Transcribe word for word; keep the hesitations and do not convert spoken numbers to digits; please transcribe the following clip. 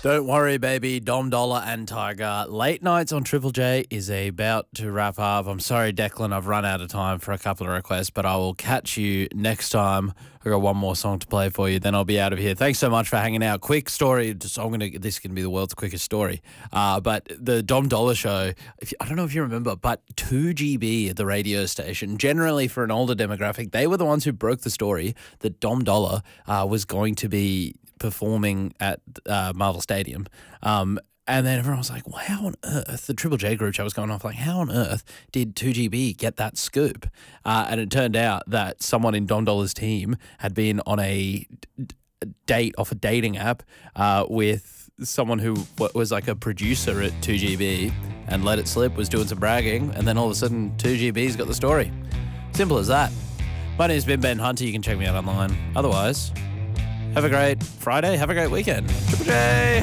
Don't worry, baby. Dom Dollar and Tiger. Late Nights on Triple J is about to wrap up. I'm sorry, Declan, I've run out of time for a couple of requests, but I will catch you next time. I've got one more song to play for you, then I'll be out of here. Thanks so much for hanging out. Quick story. Just, I'm gonna. This is going to be the world's quickest story. Uh, but the Dom Dollar show, if you, I don't know if you remember, but two G B at the radio station, generally for an older demographic, they were the ones who broke the story that Dom Dollar uh, was going to be performing at uh, Marvel Stadium. Um, and then everyone was like, well, how on earth, the Triple J group chat was going off, like, how on earth did two G B get that scoop? Uh, and it turned out that someone in Dom Dollar's team had been on a d- date off a dating app uh, with someone who w- was like a producer at two G B and let it slip, was doing some bragging, and then all of a sudden two G B's got the story. Simple as that. My name's been Ben Hunter. You can check me out online. Otherwise, have a great Friday. Have a great weekend. Triple J.